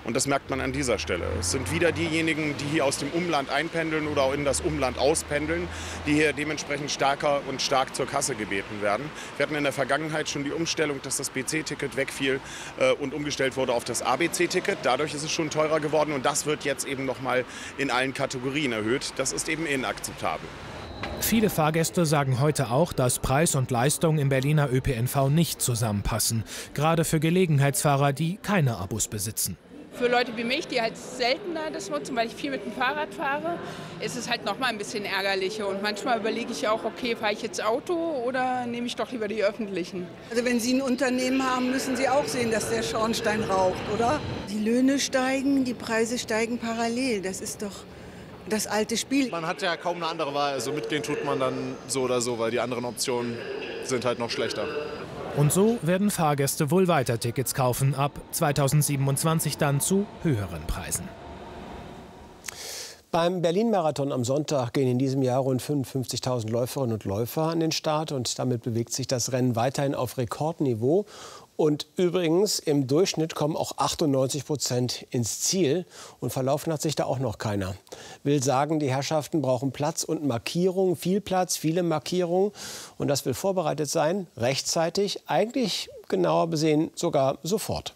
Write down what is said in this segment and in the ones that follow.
Und das merkt man an dieser Stelle. Es sind wieder diejenigen, die hier aus dem Umland einpendeln oder auch in das Umland auspendeln, die hier dementsprechend stärker und stark zur Kasse gebeten werden. Wir hatten in der Vergangenheit schon die Umstellung, dass das BC-Ticket wegfiel und umgestellt wurde auf das ABC-Ticket. Dadurch ist es schon teurer geworden und das wird jetzt eben noch mal in allen Kategorien erhöht. Das ist eben inakzeptabel. Viele Fahrgäste sagen heute auch, dass Preis und Leistung im Berliner ÖPNV nicht zusammenpassen. Gerade für Gelegenheitsfahrer, die keine Abos besitzen. Für Leute wie mich, die halt seltener das nutzen, weil ich viel mit dem Fahrrad fahre, ist es halt noch mal ein bisschen ärgerlicher. Und manchmal überlege ich auch, okay, fahre ich jetzt Auto oder nehme ich doch lieber die öffentlichen? Also wenn Sie ein Unternehmen haben, müssen Sie auch sehen, dass der Schornstein raucht, oder? Die Löhne steigen, die Preise steigen parallel. Das ist doch das alte Spiel. Man hat ja kaum eine andere Wahl. Also mitgehen tut man dann so oder so, weil die anderen Optionen sind halt noch schlechter. Und so werden Fahrgäste wohl weiter Tickets kaufen, ab 2027 dann zu höheren Preisen. Beim Berlin-Marathon am Sonntag gehen in diesem Jahr rund 55.000 Läuferinnen und Läufer an den Start. Und damit bewegt sich das Rennen weiterhin auf Rekordniveau. Und übrigens, im Durchschnitt kommen auch 98% ins Ziel. Und verlaufen hat sich da auch noch keiner. Will sagen, die Herrschaften brauchen Platz und Markierung. Viel Platz, viele Markierungen. Und das will vorbereitet sein, rechtzeitig, eigentlich genauer besehen sogar sofort.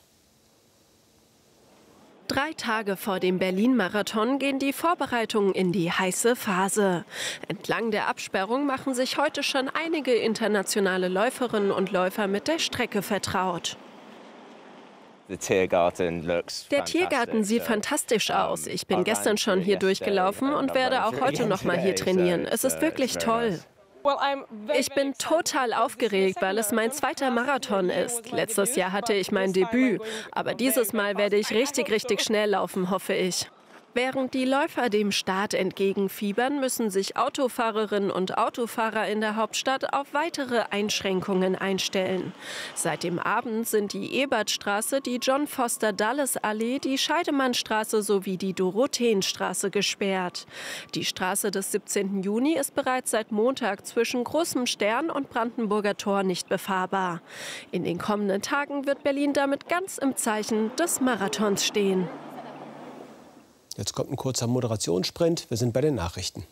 3 Tage vor dem Berlin-Marathon gehen die Vorbereitungen in die heiße Phase. Entlang der Absperrung machen sich heute schon einige internationale Läuferinnen und Läufer mit der Strecke vertraut. Der Tiergarten sieht fantastisch aus. Ich bin gestern schon hier durchgelaufen und werde auch heute noch mal hier trainieren. Es ist wirklich toll. Ich bin total aufgeregt, weil es mein 2. Marathon ist. Letztes Jahr hatte ich mein Debüt, aber dieses Mal werde ich richtig schnell laufen, hoffe ich. Während die Läufer dem Start entgegenfiebern, müssen sich Autofahrerinnen und Autofahrer in der Hauptstadt auf weitere Einschränkungen einstellen. Seit dem Abend sind die Ebertstraße, die John-Foster-Dulles-Allee, die Scheidemannstraße sowie die Dorotheenstraße gesperrt. Die Straße des 17. Juni ist bereits seit Montag zwischen Großem Stern und Brandenburger Tor nicht befahrbar. In den kommenden Tagen wird Berlin damit ganz im Zeichen des Marathons stehen. Jetzt kommt ein kurzer Moderationssprint. Wir sind bei den Nachrichten.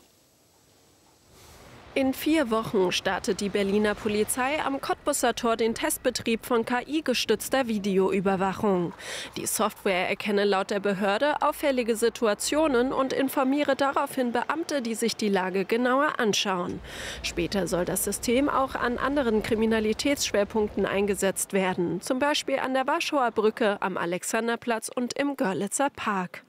In 4 Wochen startet die Berliner Polizei am Kottbusser Tor den Testbetrieb von KI-gestützter Videoüberwachung. Die Software erkenne laut der Behörde auffällige Situationen und informiere daraufhin Beamte, die sich die Lage genauer anschauen. Später soll das System auch an anderen Kriminalitätsschwerpunkten eingesetzt werden, zum Beispiel an der Warschauer Brücke, am Alexanderplatz und im Görlitzer Park.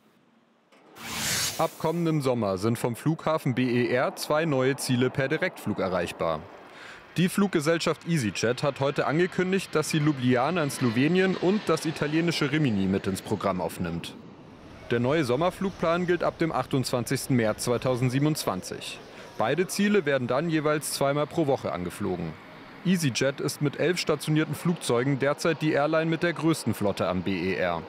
Ab kommendem Sommer sind vom Flughafen BER 2 neue Ziele per Direktflug erreichbar. Die Fluggesellschaft EasyJet hat heute angekündigt, dass sie Ljubljana in Slowenien und das italienische Rimini mit ins Programm aufnimmt. Der neue Sommerflugplan gilt ab dem 28. März 2027. Beide Ziele werden dann jeweils 2-mal pro Woche angeflogen. EasyJet ist mit 11 stationierten Flugzeugen derzeit die Airline mit der größten Flotte am BER.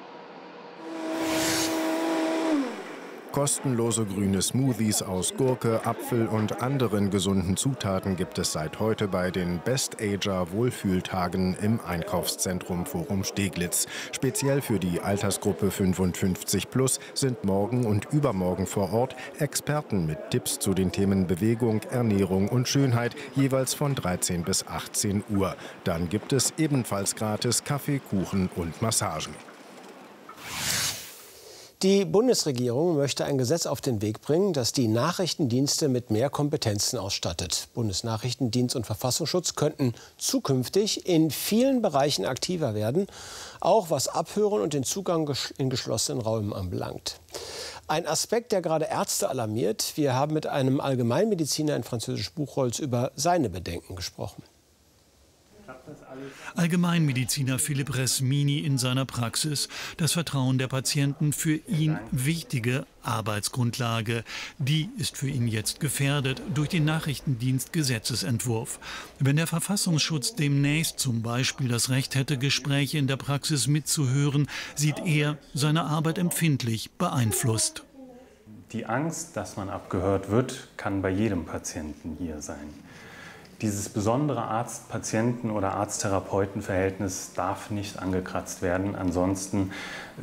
Kostenlose grüne Smoothies aus Gurke, Apfel und anderen gesunden Zutaten gibt es seit heute bei den Best Ager Wohlfühltagen im Einkaufszentrum Forum Steglitz. Speziell für die Altersgruppe 55+ sind morgen und übermorgen vor Ort Experten mit Tipps zu den Themen Bewegung, Ernährung und Schönheit, jeweils von 13 bis 18 Uhr. Dann gibt es ebenfalls gratis Kaffee, Kuchen und Massagen. Die Bundesregierung möchte ein Gesetz auf den Weg bringen, das die Nachrichtendienste mit mehr Kompetenzen ausstattet. Bundesnachrichtendienst und Verfassungsschutz könnten zukünftig in vielen Bereichen aktiver werden, auch was Abhören und den Zugang in geschlossenen Räumen anbelangt. Ein Aspekt, der gerade Ärzte alarmiert. Wir haben mit einem Allgemeinmediziner in Französisch-Buchholz über seine Bedenken gesprochen. Allgemeinmediziner Philipp Resmini in seiner Praxis. Das Vertrauen der Patienten für ihn wichtige Arbeitsgrundlage. Die ist für ihn jetzt gefährdet durch den Nachrichtendienst-Gesetzesentwurf. Wenn der Verfassungsschutz demnächst zum Beispiel das Recht hätte, Gespräche in der Praxis mitzuhören, sieht er seine Arbeit empfindlich beeinflusst. Die Angst, dass man abgehört wird, kann bei jedem Patienten hier sein. Dieses besondere Arzt-Patienten- oder Arzt-Therapeuten-Verhältnis darf nicht angekratzt werden. Ansonsten